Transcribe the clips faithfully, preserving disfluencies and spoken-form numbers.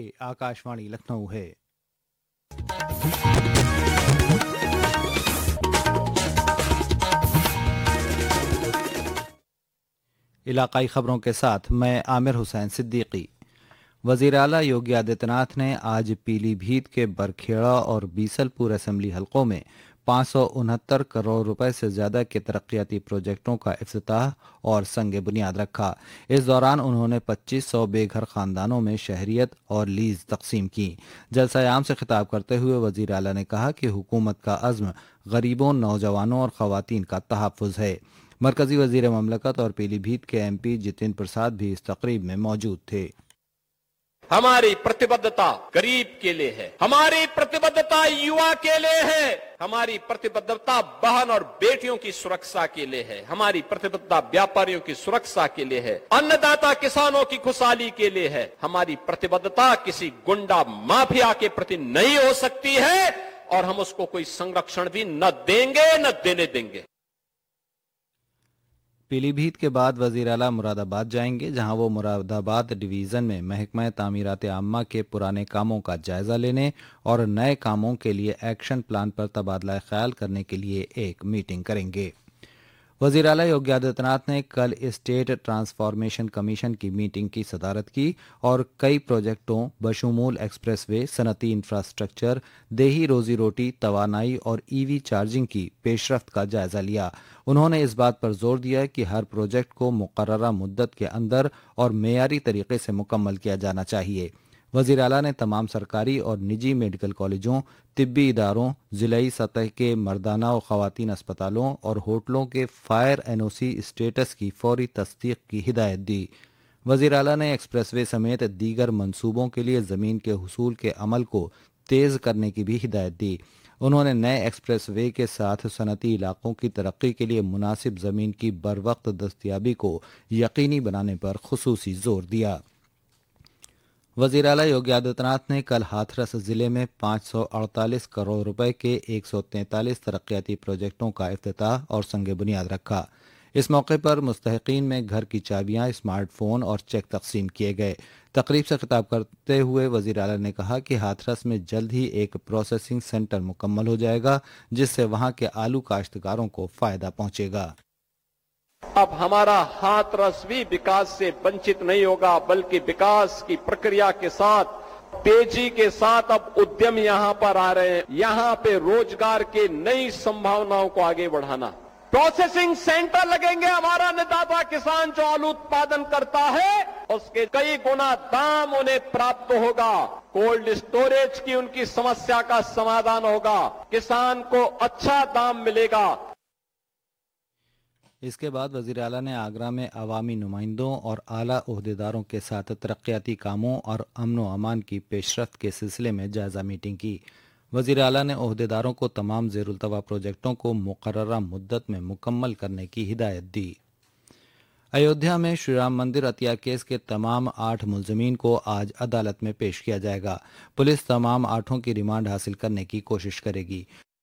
ये आकाशवाणी लखनऊ है। इलाकाई खबरों के साथ मैं आमिर हुसैन सिद्दीकी। वज़ीर आला योगी आदित्यनाथ ने आज पीलीभीत के बरखेड़ा और बीसलपुर असेंबली हलकों में पाँच सौ उनहत्तर करोड़ रुपए से ज्यादा के तरक्याती प्रोजेक्टों का इफ्तिताह और संग बुनियाद रखा। इस दौरान उन्होंने पच्चीस सौ बेघर खानदानों में शहरियत और लीज तकसीम की। जलसायाम से खिताब करते हुए वज़ीर आला ने कहा कि हुकूमत का अज़्म गरीबों, नौजवानों और ख़वातीन का तहफ़्फ़ुज़ है। मरकजी वज़ीर ममलकत और पीलीभीत के एम पी जितिन प्रसाद भी इस तकरीब में मौजूद थे। हमारी प्रतिबद्धता गरीब के लिए है, हमारी प्रतिबद्धता युवा के लिए है, हमारी प्रतिबद्धता बहन और बेटियों की सुरक्षा के लिए है, हमारी प्रतिबद्धता व्यापारियों की सुरक्षा के लिए है, अन्नदाता किसानों की खुशहाली के लिए है। हमारी प्रतिबद्धता किसी गुंडा माफिया के प्रति नहीं हो सकती है और हम उसको कोई संरक्षण भी न देंगे न देने देंगे। पीलीभीत के बाद वज़ीर आला मुरादाबाद जाएंगे, जहां वो मुरादाबाद डिवीज़न में महकमा तामीरात आम्मा के पुराने कामों का जायजा लेने और नए कामों के लिए एक्शन प्लान पर तबादला ख्याल करने के लिए एक मीटिंग करेंगे। वज़ीर आला योगी आदित्यनाथ ने कल स्टेट ट्रांसफॉर्मेशन कमीशन की मीटिंग की सदारत की और कई प्रोजेक्टों बशमूल एक्सप्रेसवे, सनती इंफ्रास्ट्रक्चर, देही रोजी रोटी, तवानाई और ईवी चार्जिंग की पेशरफ्त का जायजा लिया। उन्होंने इस बात पर जोर दिया कि हर प्रोजेक्ट को मुकर्ररा मुद्दत के अंदर और मेयारी तरीके से मुकम्मल किया जाना चाहिए। वज़ीर आला ने तमाम सरकारी और निजी मेडिकल कॉलेजों, तिब्बी इदारों, ज़िलाई सतह के मर्दाना और ख़वातीन अस्पतालों और होटलों के फायर एन ओ सी स्टेटस की फौरी तस्दीक की हिदायत दी। वज़ीर आला ने एक्सप्रेसवे समेत दीगर मंसूबों के लिए ज़मीन के हुसूल के अमल को तेज़ करने की भी हिदायत दी। उन्होंने नए एक्सप्रेस वे के साथ सनती इलाकों की तरक्की के लिए मुनासिब ज़मीन की बरवक्त दस्तयाबी को यकीनी बनाने पर खुसूसी जोर दिया। वज़ीर आला योगी आदित्यनाथ ने कल हाथरस ज़िले में पाँच सौ अड़तालीस करोड़ रुपए के एक सौ तैंतालीस तरक्याती प्रोजेक्टों का इफ्तिताह और संग बुनियाद रखा। इस मौके पर मुस्तहिकीन में घर की चाबियां, स्मार्टफोन और चेक तकसीम किए गए। तकरीब से खिताब करते हुए वज़ीर आला ने कहा कि हाथरस में जल्द ही एक प्रोसेसिंग सेंटर मुकम्मल हो जाएगा, जिससे वहां के आलू काश्तकारों को फायदा पहुंचेगा। अब हमारा हाथरस भी विकास से वंचित नहीं होगा, बल्कि विकास की प्रक्रिया के साथ तेजी के साथ अब उद्यम यहां पर आ रहे हैं। यहां पे रोजगार के नई संभावनाओं को आगे बढ़ाना, प्रोसेसिंग सेंटर लगेंगे। हमारा अन्नदाता किसान जो आलू उत्पादन करता है उसके कई गुना दाम उन्हें प्राप्त होगा। कोल्ड स्टोरेज की उनकी समस्या का समाधान होगा, किसान को अच्छा दाम मिलेगा। इसके बाद वज़ीर आला ने आगरा में अवामी नुमाइंदों और आला ओहदेदारों के साथ तरक्याती कामों और अमन व अमान की पेशरफ्त के सिलसिले में जायजा मीटिंग की। वज़ीर आला ने ओहदेदारों को तमाम ज़ेरुल्तवा प्रोजेक्टों को मुकर्ररा मुद्दत में मुकम्मल करने की हिदायत दी। अयोध्या में श्री राम मंदिर अतिया केस के तमाम आठ मुलजमीन को आज अदालत में पेश किया जाएगा। पुलिस तमाम आठों की रिमांड हासिल करने की कोशिश करेगी।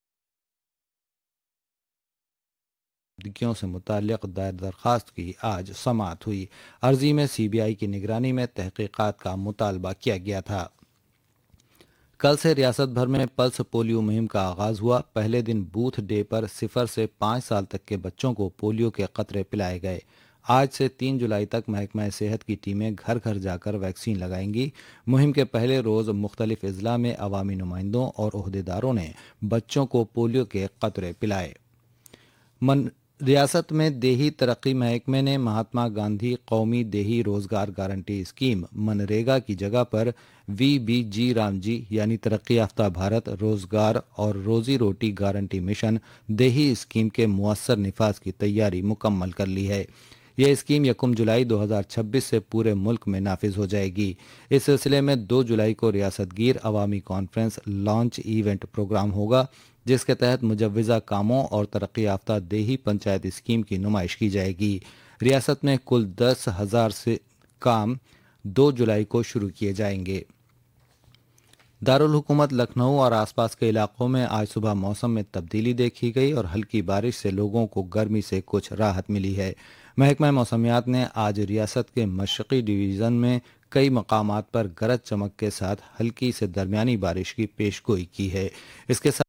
से मुताल्लिक़ दायर दरख्वास्त की आज समाअत हुई। अर्जी में सी बी आई की निगरानी में तहकीकात का मुतालबा किया गया था। कल से रियासत भर में पल्स पोलियो मुहिम का आगाज हुआ। पहले दिन बूथ डे पर सिफर से पाँच साल तक के बच्चों को पोलियो के कतरे पिलाए गए। आज से तीन जुलाई तक महकमा सेहत की टीमें घर घर जाकर वैक्सीन लगाएंगी। मुहिम के पहले रोज मुख्तलिफ अजला में अवामी नुमाइंदों और ओहदेदारों ने बच्चों को पोलियो के कतरे पिलाए। मन रियासत में देही तरक्की महकमे ने महात्मा गांधी कौमी देही रोजगार गारंटी स्कीम मनरेगा की जगह पर वी बी जी रामजी यानी तरक्की याफ्ता भारत रोजगार और रोजी रोटी गारंटी मिशन देही स्कीम के मुअस्सर निफाज की तैयारी मुकम्मल कर ली है। यह स्कीम यकम जुलाई दो हज़ार छब्बीस से पूरे मुल्क में नाफिज हो जाएगी। इस सिलसिले में दो जुलाई को रियासत गिर अवामी कॉन्फ्रेंस लॉन्च इवेंट प्रोग्राम होगा, जिसके तहत मुजव्वज़ा कामों और तरक्की याफ्ता देही पंचायत स्कीम की नुमाइश की जाएगी। रियासत में कुल दस हजार से काम दो जुलाई को शुरू किए जाएंगे। दारुल हुकूमत लखनऊ और आसपास के इलाकों में आज सुबह मौसम में तब्दीली देखी गई और हल्की बारिश से लोगों को गर्मी से कुछ राहत मिली है। महकमा मौसमियात ने आज रियासत के मशरक़ी डिवीज़न में کئی مقامات پر گرج چمک کے ساتھ ہلکی سے درمیانی بارش کی پیش گوئی کی ہے۔ اس کے ساتھ